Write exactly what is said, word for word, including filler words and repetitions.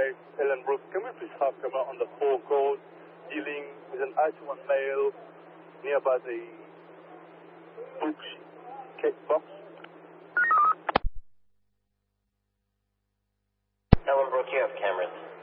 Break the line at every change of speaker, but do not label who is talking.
five, Ellenbrook. Can we please have camera on the forecourt dealing with an item male nearby the books cake box?
Ellenbrook, you have cameras.